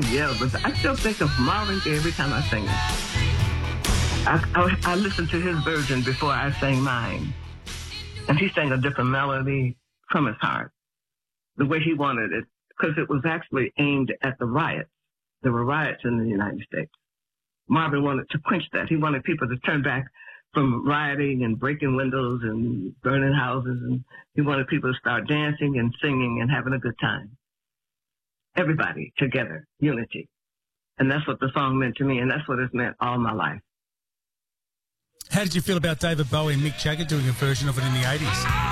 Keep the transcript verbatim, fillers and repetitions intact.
yell, but I still think of Marvin Gaye every time I sing it. I, I, I listened to his version before I sang mine. And he sang a different melody from his heart, the way he wanted it, because it was actually aimed at the riots. There were riots in the United States. Marvin wanted to quench that. He wanted people to turn back from rioting and breaking windows and burning houses. And he wanted people to start dancing and singing and having a good time. Everybody together, unity. And that's what the song meant to me, and that's what it's meant all my life. How did you feel about David Bowie and Mick Jagger doing a version of it in the eighties?